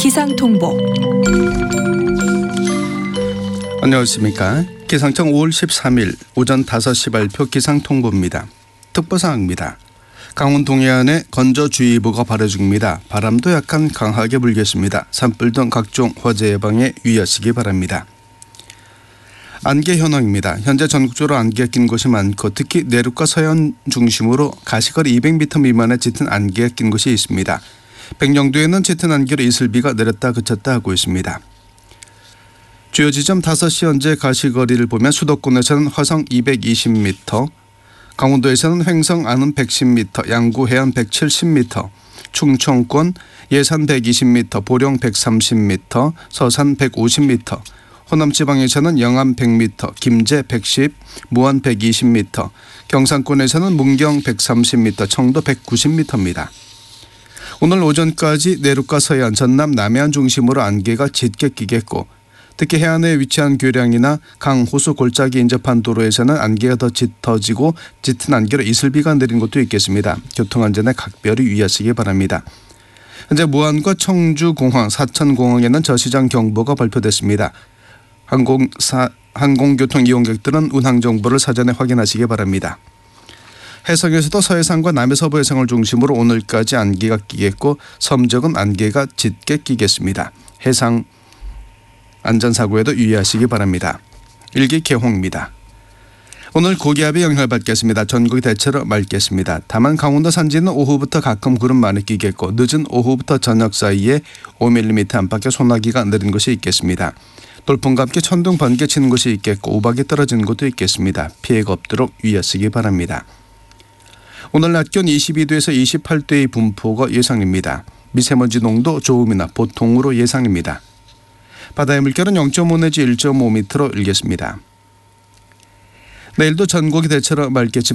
기상통보. 안녕하십니까. 기상청 5월 13일 오전 5시 발표 기상통보입니다. 특보사항입니다. 강원 동해안에 건조주의보가 발효 중입니다. 바람도 약간 강하게 불겠습니다. 산불 등 각종 화재 예방에 유의하시기 바랍니다. 안개 현황입니다. 현재 전국적으로 안개가 낀 곳이 많고 특히 내륙과 서해안 중심으로 가시거리 200m 미만의 짙은 안개가 낀 곳이 있습니다. 백령도에는 짙은 안개로 이슬비가 내렸다 그쳤다 하고 있습니다. 주요 지점 5시 현재 가시거리를 보면 수도권에서는 화성 220m, 강원도에서는 횡성 안흥 110m, 양구 해안 170m, 충청권 예산 120m, 보령 130m, 서산 150m, 호남지방에서는 영암 100m, 김제 110, 무안 120m, 경상권에서는 문경 130m, 청도 190m입니다. 오늘 오전까지 내륙과 서해안, 전남, 남해안 중심으로 안개가 짙게 끼겠고 특히 해안에 위치한 교량이나 강, 호수, 골짜기 인접한 도로에서는 안개가 더 짙어지고 짙은 안개로 이슬비가 내린 곳도 있겠습니다. 교통안전에 각별히 유의하시기 바랍니다. 현재 무안과 청주공항, 사천공항에는 저시장 경보가 발표됐습니다. 항공교통 이용객들은 운항 정보를 사전에 확인하시기 바랍니다. 해상에서도 서해상과 남해서부 해상을 중심으로 오늘까지 안개가 끼겠고 섬적은 안개가 짙게 끼겠습니다. 해상 안전사고에도 유의하시기 바랍니다. 일기 개홍입니다. 오늘 고기압의 영향을 받겠습니다. 전국이 대체로 맑겠습니다. 다만 강원도 산지는 오후부터 가끔 구름 많이 끼겠고 늦은 오후부터 저녁 사이에 5mm 안팎의 소나기가 내린 곳이 있겠습니다. 돌풍과 함께 천둥 번개 치는 곳이 있겠고 우박이 떨어지는 곳도 있겠습니다. 피해가 없도록 유의하시기 바랍니다. 오늘 낮 기온 22도에서 28도의 분포가 예상입니다. 미세먼지 농도 좋음이나 보통으로 예상입니다. 바다의 물결은 0.5 내지 1.5m로 일겠습니다. 내일도 전국이 대체로 맑겠지만